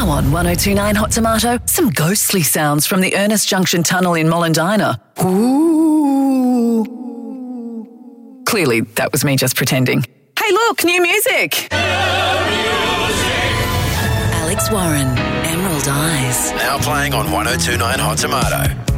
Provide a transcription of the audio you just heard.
Now on 1029 Hot Tomato, some ghostly sounds from the Ernest Junction Tunnel in Mollendina. Ooh. Clearly, that was me just pretending. Hey, look, new music. Alex Warren, Emerald Eyes. Now playing on 1029 Hot Tomato.